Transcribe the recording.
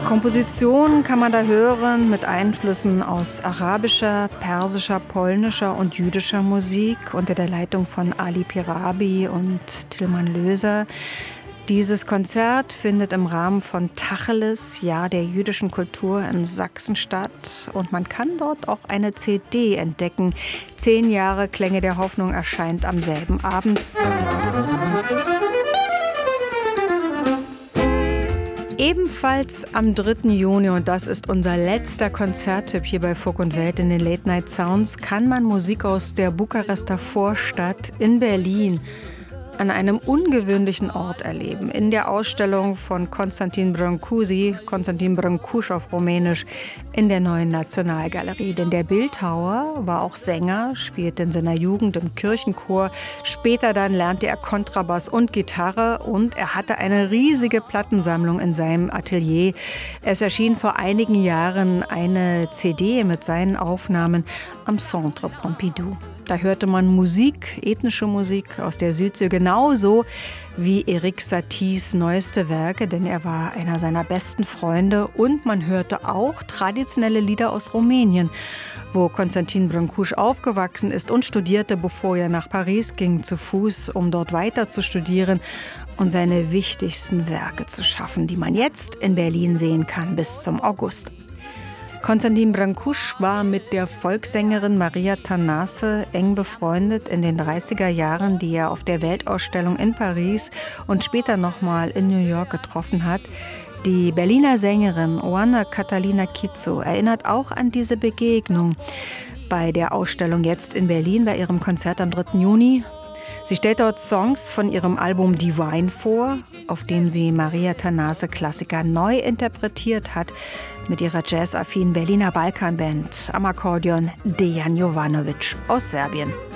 Kompositionen kann man da hören mit Einflüssen aus arabischer, persischer, polnischer und jüdischer Musik unter der Leitung von Ali Pirabi und Tilman Löser. Dieses Konzert findet im Rahmen von Tacheles, Jahr der jüdischen Kultur in Sachsen statt. Und man kann dort auch eine CD entdecken. 10 Jahre Klänge der Hoffnung erscheint am selben Abend. Ebenfalls am 3. Juni, und das ist unser letzter Konzerttipp hier bei Folk und Welt in den Late Night Sounds, kann man Musik aus der Bukarester Vorstadt in Berlin an einem ungewöhnlichen Ort erleben. In der Ausstellung von Constantin Brancusi auf Rumänisch, in der Neuen Nationalgalerie. Denn der Bildhauer war auch Sänger, spielte in seiner Jugend im Kirchenchor. Später dann lernte er Kontrabass und Gitarre und er hatte eine riesige Plattensammlung in seinem Atelier. Es erschien vor einigen Jahren eine CD mit seinen Aufnahmen am Centre Pompidou. Da hörte man Musik, ethnische Musik aus der Südsee, genauso wie Erik Saties neueste Werke, denn er war einer seiner besten Freunde. Und man hörte auch traditionelle Lieder aus Rumänien, wo Constantin Brâncuș aufgewachsen ist und studierte, bevor er nach Paris ging, zu Fuß, um dort weiter zu studieren und seine wichtigsten Werke zu schaffen, die man jetzt in Berlin sehen kann bis zum August. Constantin Brâncuș war mit der Volkssängerin Maria Tănase eng befreundet in den 30er Jahren, die er auf der Weltausstellung in Paris und später nochmal in New York getroffen hat. Die Berliner Sängerin Oana Catalina Kitso erinnert auch an diese Begegnung bei der Ausstellung jetzt in Berlin bei ihrem Konzert am 3. Juni. Sie stellt dort Songs von ihrem Album Divine vor, auf dem sie Maria Tănase Klassiker neu interpretiert hat mit ihrer jazzaffinen Berliner Balkanband am Akkordeon Dejan Jovanovic aus Serbien.